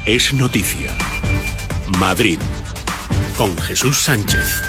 es noticia. Madrid, con Jesús Sánchez.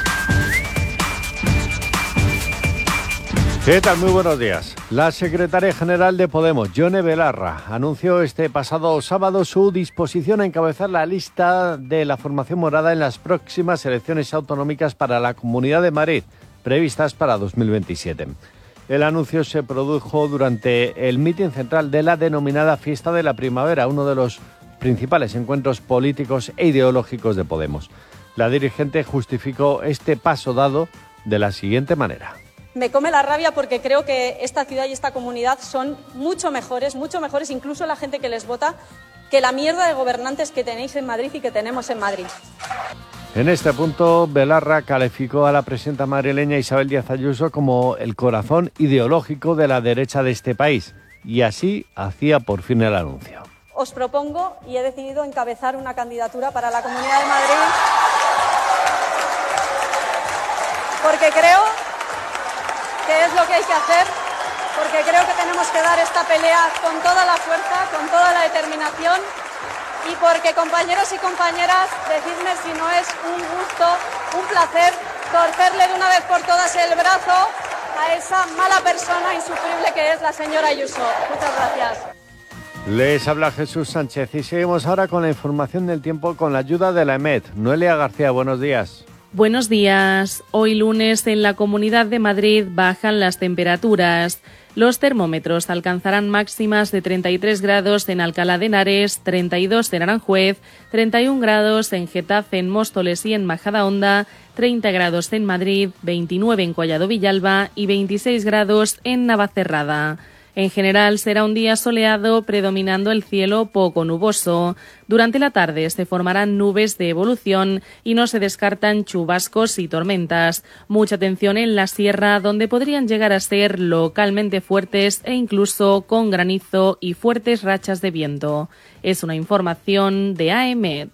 ¿Qué tal? Muy buenos días. La secretaria general de Podemos, Yone Belarra, anunció este pasado sábado su disposición a encabezar la lista de la formación morada en las próximas elecciones autonómicas para la Comunidad de Madrid, previstas para 2027. El anuncio se produjo durante el mitin central de la denominada Fiesta de la Primavera, uno de los principales encuentros políticos e ideológicos de Podemos. La dirigente justificó este paso dado de la siguiente manera. Me come la rabia porque creo que esta ciudad y esta comunidad son mucho mejores, incluso la gente que les vota, que la mierda de gobernantes que tenéis en Madrid y que tenemos en Madrid. En este punto, Belarra calificó a la presidenta madrileña Isabel Díaz Ayuso como el corazón ideológico de la derecha de este país, y así hacía por fin el anuncio. Os propongo y he decidido encabezar una candidatura para la Comunidad de Madrid porque creo que es lo que hay que hacer, porque creo que tenemos que dar esta pelea con toda la fuerza, con toda la determinación y porque, compañeros y compañeras, decidme si no es un gusto, un placer torcerle de una vez por todas el brazo a esa mala persona insufrible que es la señora Ayuso. Muchas gracias. Les habla Jesús Sánchez y seguimos ahora con la información del tiempo con la ayuda de la EMET. Noelia García, buenos días. Buenos días. Hoy lunes en la Comunidad de Madrid bajan las temperaturas. Los termómetros alcanzarán máximas de 33 grados en Alcalá de Henares, 32 en Aranjuez, 31 grados en Getafe, en Móstoles y en Majadahonda, 30 grados en Madrid, 29 en Collado Villalba y 26 grados en Navacerrada. En general será un día soleado, predominando el cielo poco nuboso. Durante la tarde se formarán nubes de evolución y no se descartan chubascos y tormentas. Mucha atención en la sierra, donde podrían llegar a ser localmente fuertes e incluso con granizo y fuertes rachas de viento. Es una información de AEMET.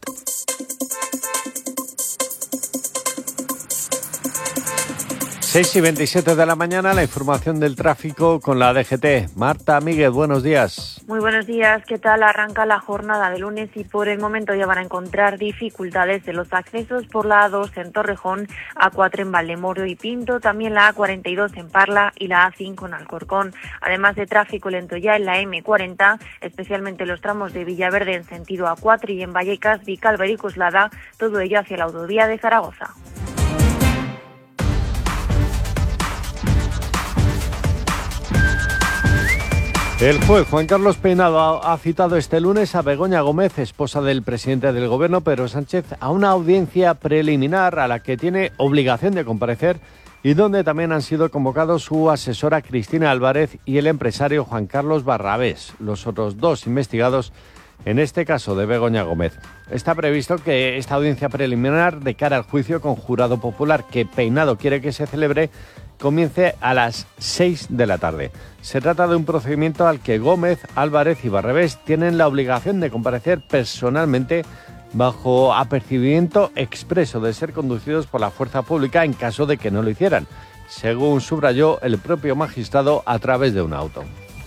6:27 de la mañana, la información del tráfico con la DGT. Marta Míguez, buenos días. Muy buenos días, ¿qué tal? Arranca la jornada de lunes y por el momento ya van a encontrar dificultades en los accesos por la A2 en Torrejón, A4 en Valdemoro y Pinto, también la A42 en Parla y la A5 en Alcorcón. Además de tráfico lento ya en la M40, especialmente los tramos de Villaverde en sentido A4 y en Vallecas, Vicálvaro y Coslada, todo ello hacia la autovía de Zaragoza. El juez Juan Carlos Peinado ha citado este lunes a Begoña Gómez, esposa del presidente del Gobierno, Pedro Sánchez, a una audiencia preliminar a la que tiene obligación de comparecer y donde también han sido convocados su asesora Cristina Álvarez y el empresario Juan Carlos Barrabés, los otros dos investigados en este caso de Begoña Gómez. Está previsto que esta audiencia preliminar de cara al juicio con jurado popular que Peinado quiere que se celebre comience a las 6 de la tarde. Se trata de un procedimiento al que Gómez, Álvarez y Barrabés tienen la obligación de comparecer personalmente bajo apercibimiento expreso de ser conducidos por la fuerza pública en caso de que no lo hicieran, según subrayó el propio magistrado a través de un auto.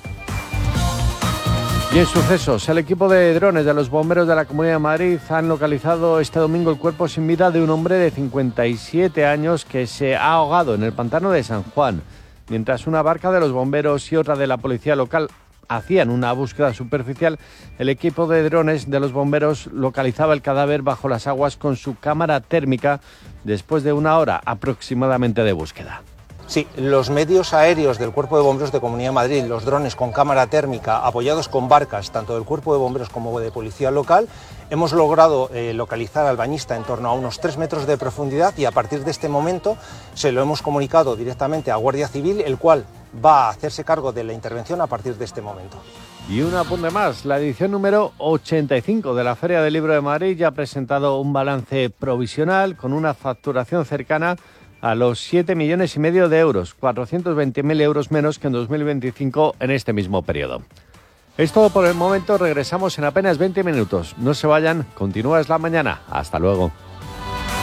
Y en sucesos, el equipo de drones de los bomberos de la Comunidad de Madrid han localizado este domingo el cuerpo sin vida de un hombre de 57 años que se ha ahogado en el pantano de San Juan, mientras una barca de los bomberos y otra de la policía local hacían una búsqueda superficial. El equipo de drones de los bomberos localizaba el cadáver bajo las aguas con su cámara térmica después de una hora aproximadamente de búsqueda. Sí, los medios aéreos del Cuerpo de Bomberos de Comunidad de Madrid, los drones con cámara térmica apoyados con barcas, tanto del Cuerpo de Bomberos como de Policía Local, hemos logrado localizar al bañista en torno a unos 3 metros de profundidad y a partir de este momento se lo hemos comunicado directamente a Guardia Civil, el cual va a hacerse cargo de la intervención a partir de este momento. Y un apunte más, la edición número 85 de la Feria del Libro de Madrid ya ha presentado un balance provisional con una facturación cercana a los 7,5 millones de euros, 420.000 euros menos que en 2025 en este mismo periodo. Es todo por el momento, regresamos en apenas 20 minutos. No se vayan, continúa Es la Mañana. Hasta luego.